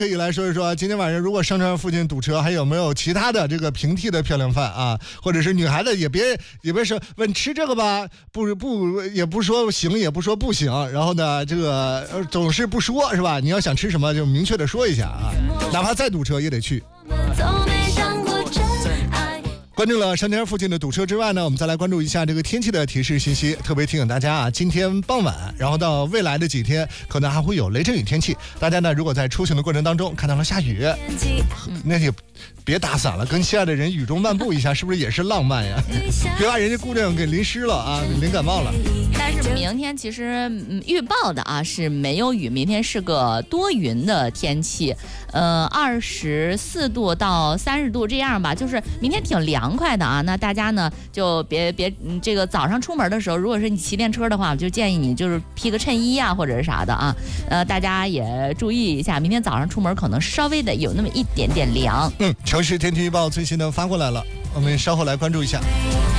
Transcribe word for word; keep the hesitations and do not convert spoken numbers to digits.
可以来说一说今天晚上如果商场附近堵车，还有没有其他的这个平替的漂亮饭啊？或者是女孩子也别也别说问吃这个吧，不不也不说行，也不说不行，然后呢这个总是不说是吧？你要想吃什么就明确的说一下啊，哪怕再堵车也得去。关注了商圈附近的堵车之外呢，我们再来关注一下这个天气的提示信息。特别提醒大家啊，今天傍晚，然后到未来的几天，可能还会有雷阵雨天气。大家呢，如果在出行的过程当中看到了下雨，那也别打伞了，跟心爱的人雨中漫步一下，是不是也是浪漫呀？别把人家姑娘给淋湿了啊，淋感冒了。 但是明天其实、嗯、预报的啊是没有雨，明天是个多云的天气，呃，二十四度到三十度这样吧，就是明天挺凉快的啊。那大家呢就别别、嗯、这个早上出门的时候，如果是你骑电车的话，我就建议你就是披个衬衣啊或者是啥的啊。呃，大家也注意一下，明天早上出门可能稍微的有那么一点点凉。 嗯，城市天气预报最新的发过来了，我们稍后来关注一下。